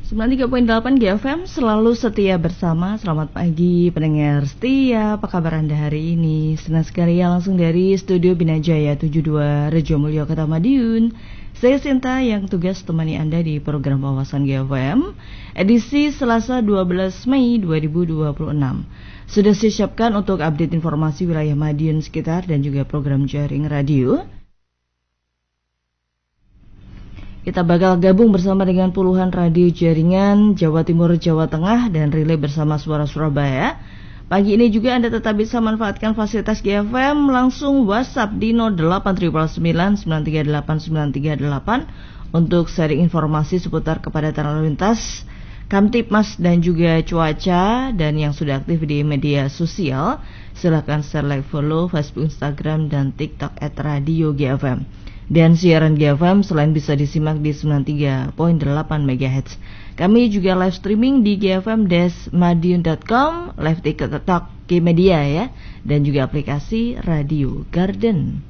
93.8 GFM selalu setia bersama. Selamat pagi pendengar setia. Apa kabar Anda hari ini? Senang sekali ya, langsung dari Studio Binajaya 72 Rejomulyo Kota Madiun. Saya Sinta yang tugas temani Anda di program Wawasan GFM edisi Selasa 12 Mei 2026. Sudah disiapkan untuk update informasi wilayah Madiun sekitar dan juga program jaring radio. Kita bakal gabung bersama dengan puluhan radio jaringan Jawa Timur, Jawa Tengah, dan relay bersama Suara Surabaya. Pagi ini juga Anda tetap bisa manfaatkan fasilitas GFM langsung WhatsApp di 0899938938 untuk sharing informasi seputar kepadatan lalu lintas, Kamtipmas dan juga cuaca. Dan yang sudah aktif di media sosial, silakan share, like, follow Facebook, Instagram, dan TikTok @radio GFM. Dan siaran GFM selain bisa disimak di 93.8 MHz, kami juga live streaming di gfm-madiun.com, live TikTok Media ya, dan juga aplikasi Radio Garden.